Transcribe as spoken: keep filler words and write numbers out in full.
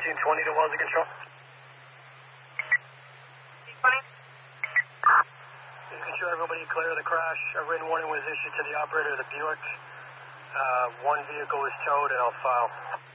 fourteen twenty to Wellesley Control. Making sure everybody clear of the crash. A written warning was issued to the operator of the Buick. Uh, one vehicle was towed and I'll file.